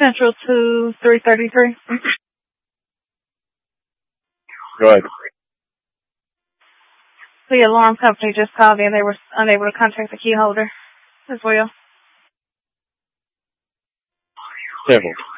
Central to 333. Go ahead. The alarm company just called in. They were unable to contact the key holder as well. Several.